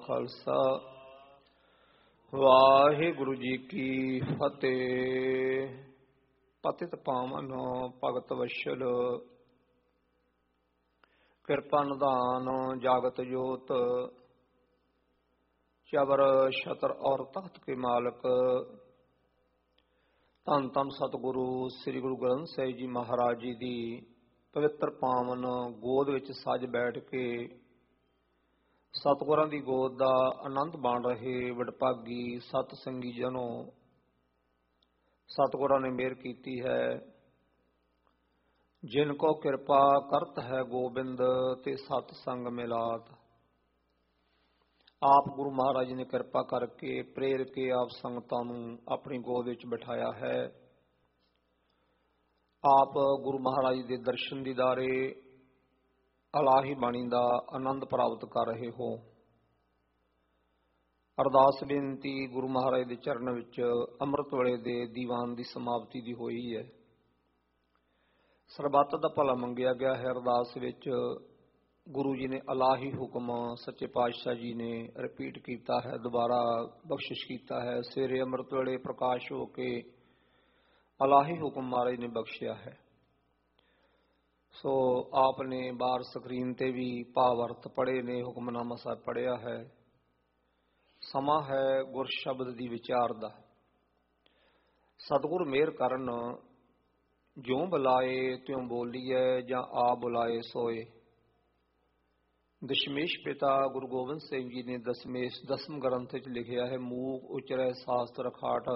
ਖਾਲਸਾ ਵਾਹਿਗੁਰੂ ਜੀ ਕੀ ਫਤਿਹ। ਪਤਿਤ ਪਾਵਨ ਭਗਤ ਵਸ਼ਲ ਕਿਰਪਾ ਨਿਧਾਨ ਜਾਗਤ ਜੋਤ ਚਬਰ ਛਤਰ ਔਰ ਤਖਤ ਕੇ ਮਾਲਕ ਧੰਨ ਧੰਨ ਸਤਿਗੁਰੂ ਸ੍ਰੀ ਗੁਰੂ ਗ੍ਰੰਥ ਸਾਹਿਬ ਜੀ ਮਹਾਰਾਜ ਜੀ ਦੀ ਪਵਿੱਤਰ ਪਾਵਨ ਗੋਦ ਵਿੱਚ ਸੱਜ ਬੈਠ ਕੇ ਸਤਿਗੁਰਾਂ ਦੀ ਗੋਦ ਦਾ ਆਨੰਦ ਮਾਣ ਰਹੇ ਵਡਭਾਗੀ ਸਤ ਸੰਗੀ ਜਨੋ, ਸਤਿਗੁਰਾਂ ਨੇ ਮਿਹਰ ਕੀਤੀ ਹੈ। ਜਿਨ ਕੋ ਕਿਰਪਾ ਕਰਤ ਹੈ ਗੋਬਿੰਦ ਤੇ ਸਤ ਸੰਗ ਮਿਲਾਤ। ਆਪ ਗੁਰੂ ਮਹਾਰਾਜ ਜੀ ਨੇ ਕਿਰਪਾ ਕਰਕੇ ਪ੍ਰੇਰ ਕੇ ਆਪ ਸੰਗਤਾਂ ਨੂੰ ਆਪਣੀ ਗੋਦ ਵਿੱਚ ਬਿਠਾਇਆ ਹੈ। ਆਪ ਗੁਰੂ ਮਹਾਰਾਜ ਜੀ ਦੇ ਦਰਸ਼ਨ ਦੀਦਾਰੇ ਅਲਾਹੀ ਬਾਣੀ ਦਾ ਆਨੰਦ ਪ੍ਰਾਪਤ ਕਰ ਰਹੇ ਹੋ। ਅਰਦਾਸ ਬੇਨਤੀ ਗੁਰੂ ਮਹਾਰਾਜ ਦੇ ਚਰਨ ਵਿੱਚ ਅੰਮ੍ਰਿਤ ਵੇਲੇ ਦੇ ਦੀਵਾਨ ਦੀ ਸਮਾਪਤੀ ਦੀ ਹੋਈ ਹੈ। ਸਰਬੱਤ ਦਾ ਭਲਾ ਮੰਗਿਆ ਗਿਆ ਹੈ। ਅਰਦਾਸ ਵਿੱਚ ਗੁਰੂ ਜੀ ਨੇ ਅਲਾਹੀ ਹੁਕਮ ਸੱਚੇ ਪਾਤਸ਼ਾਹ ਜੀ ਨੇ ਰਿਪੀਟ ਕੀਤਾ ਹੈ, ਦੁਬਾਰਾ ਬਖਸ਼ਿਸ਼ ਕੀਤਾ ਹੈ। ਸਵੇਰੇ ਅੰਮ੍ਰਿਤ ਵੇਲੇ ਪ੍ਰਕਾਸ਼ ਹੋ ਕੇ ਅਲਾਹੀ ਹੁਕਮ ਮਹਾਰਾਜ ਨੇ ਬਖਸ਼ਿਆ ਹੈ। ਸੋ ਆਪ ਨੇ ਬਾਹਰ ਸਕਰੀਨ ਤੇ ਵੀ ਭਾਵ ਅਰਥ ਪੜ੍ਹੇ ਨੇ, ਹੁਕਮਨਾਮਾ ਸਾਹਿਬ ਪੜ੍ਹਿਆ ਹੈ। ਸਮਾਂ ਹੈ ਗੁਰ ਸ਼ਬਦ ਦੀ ਵਿਚਾਰ ਦਾ। ਸਤਿਗੁਰ ਮਿਹਰ ਕਰਨ ਜਿਉਂ ਬੁਲਾਏ ਤਿਉਂ ਬੋਲੀਏ, ਜਾਂ ਆ ਬੁਲਾਏ ਸੋਏ। ਦਸ਼ਮੇਸ਼ ਪਿਤਾ ਗੁਰੂ ਗੋਬਿੰਦ ਸਿੰਘ ਜੀ ਨੇ ਦਸਮ ਗ੍ਰੰਥ ਵਿੱਚ ਲਿਖਿਆ ਹੈ, ਮੂਕ ਉਚਰੈ ਸ਼ਾਸਤਰ ਖਾਟ,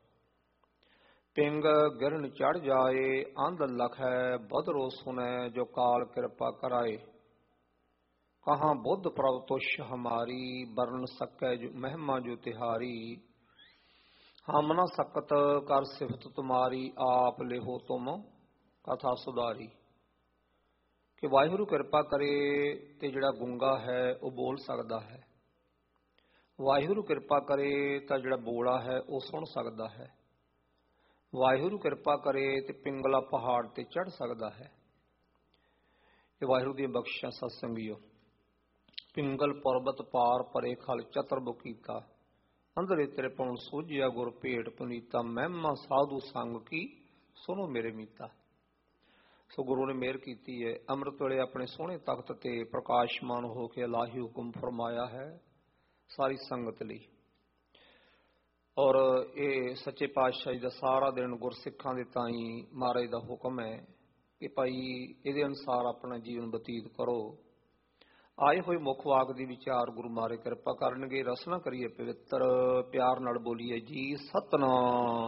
ਪਿੰਗ ਗਿਰਨ ਚੜ ਜਾਏ, ਅੰਧ ਲਖੈ ਬਦਰੋ ਸੁਨੈ, ਜੋ ਕਾਲ ਕਿਰਪਾ ਕਰਾਏ। ਕਹਾਂ ਬੁੱਧ ਪ੍ਰਭ ਤੁਸ਼ ਹਮਾਰੀ, ਬਰਨ ਸਕੈ ਜੋ ਮਹਿਮਾ ਜੋ ਤਿਹਾਰੀ। ਹਮ ਨ ਸਕਤ ਕਰ ਸਿਫਤ ਤੁਮਾਰੀ, ਆਪ ਲਿਹੋ ਤੁਮ ਕਥਾ ਸੁਧਾਰੀ। ਕਿ ਵਾਹਿਗੁਰੂ ਕਿਰਪਾ ਕਰੇ ਤੇ ਜਿਹੜਾ ਗੂੰਗਾ ਹੈ ਉਹ ਬੋਲ ਸਕਦਾ ਹੈ। ਵਾਹਿਗੁਰੂ ਕਿਰਪਾ ਕਰੇ ਤਾਂ ਜਿਹੜਾ ਬੋਲਾ ਹੈ ਉਹ ਸੁਣ ਸਕਦਾ ਹੈ। ਵਾਹਿਗੁਰੂ ਕਿਰਪਾ ਕਰੇ ਤੇ ਪਿੰਗਲਾ ਪਹਾੜ ਤੇ ਚੜ ਸਕਦਾ ਹੈ। ਇਹ ਵਾਹਿਗੁਰੂ ਦੀਆਂ ਬਖਸ਼ਿਸ਼ਾਂ ਸਤਸੰਗੀਓ। ਪਿੰਗਲ ਪਰਬਤ ਪਾਰ ਪਰੇ ਖਲ ਚਤਰਬ ਕੀਤਾ, ਅੰਧਰੇ ਤੇਰੇ ਪਉਣ ਸੋਝਿਆ ਗੁਰ ਭੇਟ ਪੁਨੀਤਾ। ਮਹਿਮਾ ਸਾਧੂ ਸੰਗ ਕੀ ਸੁਣੋ ਮੇਰੇ ਮੀਤਾ। ਸੋ ਗੁਰੂ ਨੇ ਮਿਹਰ ਕੀਤੀ ਹੈ। ਅੰਮ੍ਰਿਤ ਵੇਲੇ ਆਪਣੇ ਸੋਹਣੇ ਤਖਤ ਤੇ ਪ੍ਰਕਾਸ਼ਮਾਨ ਹੋ ਕੇ ਇਲਾਹੀ ਹੁਕਮ ਫਰਮਾਇਆ ਹੈ ਸਾਰੀ ਸੰਗਤ ਲਈ। ਔਰ ਇਹ ਸੱਚੇ ਪਾਤਸ਼ਾਹ ਜੀ ਦਾ ਸਾਰਾ ਦਿਨ ਗੁਰਸਿੱਖਾਂ ਦੇ ਤਾਈਂ ਮਹਾਰਾਜ ਦਾ ਹੁਕਮ ਹੈ ਕਿ ਭਾਈ ਇਹਦੇ ਅਨੁਸਾਰ ਆਪਣਾ ਜੀਵਨ ਬਤੀਤ ਕਰੋ। ਆਏ ਹੋਏ ਮੁੱਖ ਵਾਕ ਦੀ ਵਿਚਾਰ ਗੁਰੂ ਮਹਾਰਾਜ ਕਿਰਪਾ ਕਰਨਗੇ। ਰਸਨਾ ਕਰੀਏ ਪਵਿੱਤਰ, ਪਿਆਰ ਨਾਲ ਬੋਲੀਏ ਜੀ ਸਤਿਨਾਮ।